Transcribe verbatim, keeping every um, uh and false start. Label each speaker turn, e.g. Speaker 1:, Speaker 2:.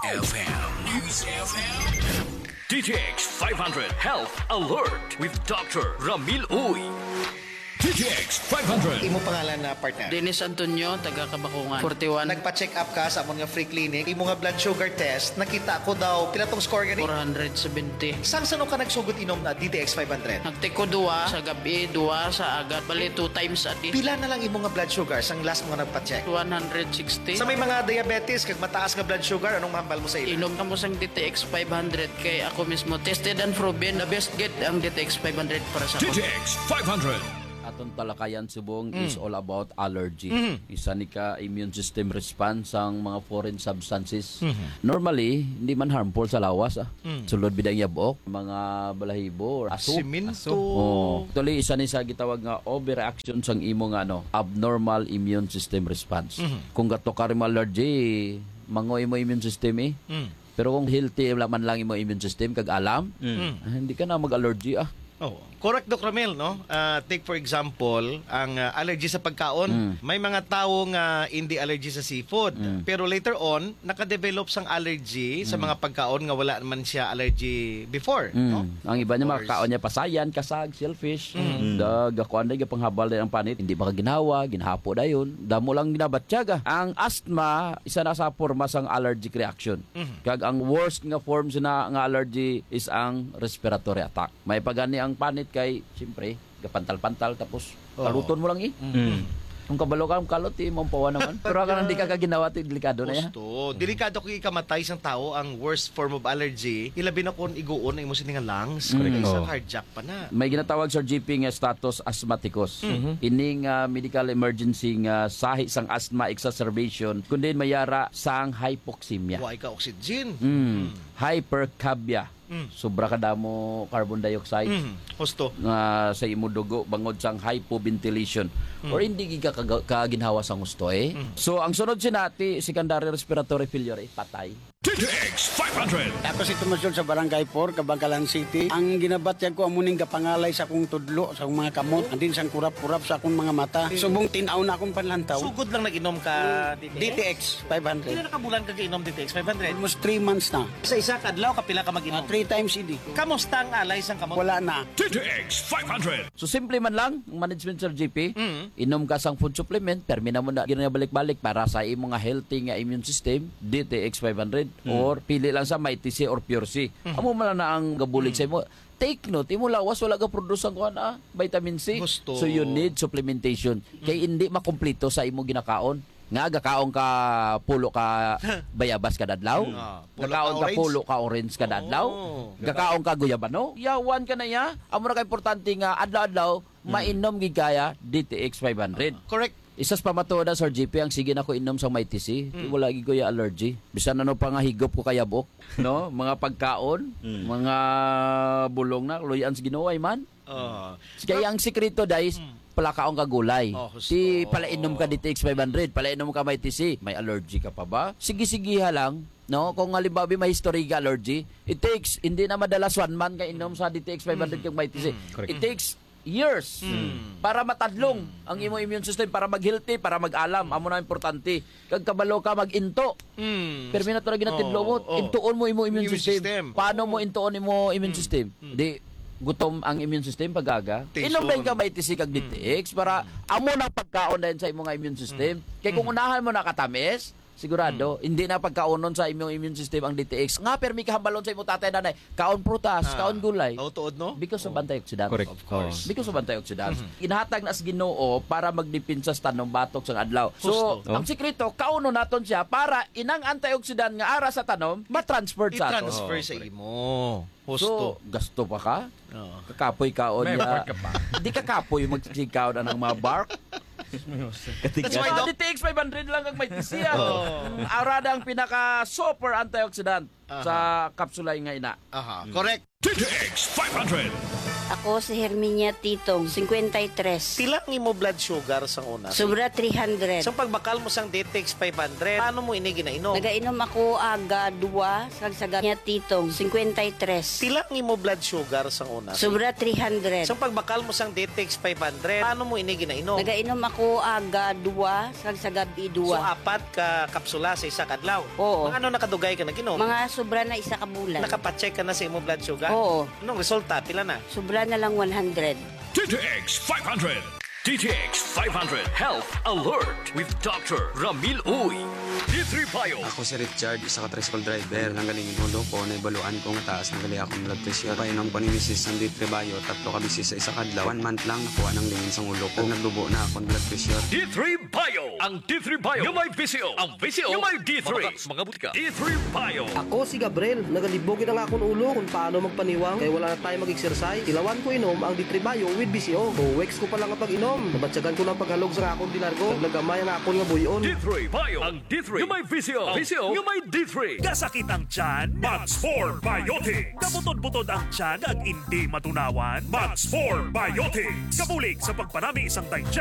Speaker 1: F M. News F M. D T X five hundred Health Alert with Doctor Ramil Uy. D T X five hundred.
Speaker 2: Imo pangalan na partner?
Speaker 3: Dennis Antonio, taga Kabakungan. forty-one.
Speaker 2: Nagpa-check up ka sa amon nga free clinic. Imo nga blood sugar test, nakita ko daw pila tong score gani?
Speaker 3: four seventy.
Speaker 2: Sang sano ka nagsugod inom na D T X five hundred?
Speaker 3: Nagtiko duwa sa gabi, duwa sa agat. Bali, two times a day.
Speaker 2: Pila na lang imo nga blood sugar sang last mo nga nagpa-check?
Speaker 3: one sixty.
Speaker 2: Sa may mga diabetes kag mataas nga blood sugar, anong mahambal mo sa ila?
Speaker 3: Inom ka mo sang D T X five hundred kay ako mismo tested and proven the best get ang D T X five hundred para sa
Speaker 1: D T
Speaker 3: ako.
Speaker 1: X five hundred.
Speaker 4: Atong talakayan subong
Speaker 2: Mm.
Speaker 4: is all about allergy.
Speaker 2: Mm-hmm.
Speaker 4: Isa ni ka immune system response sang mga foreign substances.
Speaker 2: Mm-hmm.
Speaker 4: Normally, hindi man harmful sa lawas. Ah.
Speaker 2: Mm.
Speaker 4: Sulod bidang yabok, mga balahibo or aso.
Speaker 2: Siminto.
Speaker 4: Oh. Actually, isa ni sa gitawag nga overreaction sang imo nga ano, abnormal immune system response.
Speaker 2: Mm-hmm.
Speaker 4: Kung gato ka rin allergy, mangoy mo immune system eh.
Speaker 2: Mm.
Speaker 4: Pero kung healthy man lang imo immune system kag alam,
Speaker 2: Mm.
Speaker 4: ah, hindi ka na mag-allergy ah.
Speaker 2: Oh, correct Doc Ramil, no? Uh, take for example, ang uh, allergy sa pagkaon.
Speaker 4: Mm.
Speaker 2: May mga tao nga hindi allergy sa seafood.
Speaker 4: Mm.
Speaker 2: Pero later on, nakadevelop sang allergy sa
Speaker 4: Mm.
Speaker 2: mga pagkaon nga wala naman siya allergy before, no?
Speaker 4: Mm. Ang iba niya
Speaker 2: Of
Speaker 4: mga
Speaker 2: course.
Speaker 4: kaon niya pasayan, kasag, shellfish.
Speaker 2: Mm.
Speaker 4: Dag gakuan day panghabal day ang panit, hindi ba ka ginawa, ginhapo dayon. Damo lang ginabatyaga. Ang asthma isa na sa forma sang allergic reaction.
Speaker 2: Mhm.
Speaker 4: Kag ang worst nga form na nga allergy is ang respiratory attack. May pagani ang panit kay siyempre gapantal-pantal tapos
Speaker 2: Oo.
Speaker 4: kaluton mo lang eh. Kung kabalo ka, kalot eh, mampawa naman. Pero ka hindi ka kaginawa, ito delikado na yan.
Speaker 2: Gusto. Delikado kung ikamatay sang tao ang worst form of allergy. Ilabi na kung iguon ang imo sini nga lungs.
Speaker 4: Mm.
Speaker 2: Kaya isang
Speaker 4: Oh.
Speaker 2: cardiac pa na.
Speaker 4: May ginatawag sa G P nga status asthmaticus. Ining uh, medical emergency nga sahi sang asthma exacerbation kundi mayara sang hypoxemia.
Speaker 2: Huwag ka oxygen.
Speaker 4: Mm. Hypercapnia.
Speaker 2: Mm.
Speaker 4: Sobra kadamo carbon dioxide
Speaker 2: Mm. Gusto.
Speaker 4: nga sa imo dugo bangod sang hypoventilation or hindi gi ka kaga- kaginhawa sang gusto eh. So ang sunod sinati secondary respiratory failure eh, patay.
Speaker 1: D T X five hundred.
Speaker 5: Ako si Tumasyon sa Barangay four, Kabangkalan City. Ang ginabatyan ko amuning kapangalay sa akong tudlo, sa akong mga kamot, andin sang kurap-kurap sa akong mga mata. Subong tinaw na akong panlantaw.
Speaker 2: Sugod lang nag-inom ka D T X.
Speaker 5: D T X five
Speaker 2: Pila
Speaker 5: hundred.
Speaker 2: na kabulan ka inom D T X five hundred?
Speaker 5: Almost three months na.
Speaker 2: Sa isa kadlaw kapila ka
Speaker 5: Uh,
Speaker 2: mag-inom.
Speaker 5: three times a day.
Speaker 2: Kamusta ang alay sang kamot?
Speaker 5: Wala na.
Speaker 1: D T X five hundred.
Speaker 4: So simple man lang ang management sa G P,
Speaker 2: Mm.
Speaker 4: inom ka sang food supplement, termina mo na ginabalik-balik para sa imo nga healthy nga immune system, D T X five hundred or pili lang sa may T C or Pure C. Amo man na ang gabulig sa imo. Take note, imo lawas wala ka produce ang kuan ah, vitamin C.
Speaker 2: Gusto.
Speaker 4: So you need supplementation. Kay hindi makumpleto sa imo ginakaon. Nga gakaon ka pulo ka bayabas kada adlaw.
Speaker 2: Ah, pulo
Speaker 4: Gakaon
Speaker 2: ka
Speaker 4: ka
Speaker 2: orange.
Speaker 4: pulo ka orange kada adlaw.
Speaker 2: Oh.
Speaker 4: Gakaon ka guyabano. Yawan ka na ya. Amo na ka importante nga adlaw-adlaw mainom gid kaya D T X five hundred.
Speaker 2: Correct.
Speaker 4: Isas pamatuod sa G P ang sige na ko inom sa may T C. Wala gid ko ya allergy. Bisan ano pa nga higop ko kayabok, no? Mga pagkaon, mga bulong na luyan sa Ginoo man.
Speaker 2: Uh,
Speaker 4: Kaya ang sikreto guys, palakaong ka gulay.
Speaker 2: Oh, gusto.
Speaker 4: Ti palainom ka D T X five hundred, palainom ka may T C. May allergy ka pa ba? Sige-sigiha lang. No, kung halimbawa may history ka allergy, it takes hindi na madalas one month ka inom sa D T X five hundred kag may T C. It takes years para matadlong ang imo immune system para mag-healthy, para mag-alam. Amo na importante. Kag kabalo ka mag-into.
Speaker 2: mm,
Speaker 4: Pero minato na ginatidlo mo,
Speaker 2: Oh, oh.
Speaker 4: intuon mo imo immune,
Speaker 2: Immune
Speaker 4: system.
Speaker 2: system.
Speaker 4: Paano mo intuon imo immune system? Di gutom ang immune system pagaga.
Speaker 2: Tension.
Speaker 4: Inom lang ka may T C kag D T X para amo na pagkaon din sa imo nga immune system. Kay kung unahan mo na katamis, sigurado hindi na pagkaonon sa imong immune system ang D T X. Nga permi kahambalon sa imo tatay nanay, kaon prutas,
Speaker 2: Ah.
Speaker 4: kaon gulay.
Speaker 2: Oh, tuod no?
Speaker 4: Because of antioxidant.
Speaker 6: Correct.
Speaker 2: Of course.
Speaker 4: Because of antioxidants. Inhatag na sa Ginoo para magdepensa sa tanong batok sa adlaw. So,
Speaker 2: Gusto.
Speaker 4: ang sikreto, kauno naton siya para inang antioxidant nga ara sa tanom, matransfer sa aton.
Speaker 2: I-transfer sa imo. Husto.
Speaker 4: So, gasto pa ka?
Speaker 2: Oo.
Speaker 4: Kakapoy kaon
Speaker 6: May
Speaker 4: niya.
Speaker 6: bark ka pa.
Speaker 4: Di kakapoy magsikaw na ng mga bark.
Speaker 2: That's why, Doc,
Speaker 4: D T X five hundred lang ang may tisiya. Ang arada ang pinaka super antioxidant sa kapsulay nga ina.
Speaker 2: aha, correct.
Speaker 1: D T X five hundred.
Speaker 6: Ako si Herminia Titong, fifty-three.
Speaker 2: Pila ang imo blood sugar sa una?
Speaker 6: Sobra three hundred.
Speaker 2: So pagbakal mo sang D T X five hundred, paano mo ini ginainom?
Speaker 6: Nagainom ako aga dua sa sagat niya Titong, fifty-three.
Speaker 2: Pila ang imo blood sugar sa una?
Speaker 6: Sobra three hundred.
Speaker 2: So pagbakal mo sang D T X five hundred, paano mo ini ginainom?
Speaker 6: Nagainom ako aga dua sa sagat
Speaker 2: So
Speaker 6: dua.
Speaker 2: apat ka kapsula sa isa kadlaw.
Speaker 6: Oo.
Speaker 2: Mga ano nakadugay ka naginom?
Speaker 6: Mga sobra na isa ka bulan.
Speaker 2: Nakapacheck ka na sa imo blood sugar?
Speaker 6: Oo.
Speaker 2: Anong resulta? Pila na?
Speaker 6: Sobra na lang one hundred.
Speaker 1: D T X five hundred. D T X five hundred Health Alert with Doctor Ramil Uy. D three Bio.
Speaker 7: Ako si Richard, isa ka tricycle driver. Nang galing inulo ko, naibaluan ko nga taas, nagali akong blood pressure. Painom ko ni Missus ng D three Bio, tatlo ka bisis sa isa kadlaw. One month lang, nakuha ng lingin sa ulo ko. Naglubo na akong blood pressure.
Speaker 1: D three Bio. Ang D three Bio. Yung may V C O. Ang V C O. Yung may D three. Mga butika. D three Bio.
Speaker 8: Ako si Gabriel, nagalibogin ang akong ulo kung paano magpaniwang kaya wala na tayo mag-exercise. Ilawan ko inom ang D three Bio with B C O. O weeks ko pa lang ang pag-inom. Nabatsagan ko lang paghalog sa akong dilargo. Naglagamay ang akong nga buyon.
Speaker 1: D three Bio. Ang D three. Yung may V C O. V C O. Yung may D three.
Speaker 9: Kasakit ang tiyan, Max four Biotics. Kabutod-butod ang tiyan ag hindi matunawan, Max four Biotics. Kabulig sa pagpanami isang digest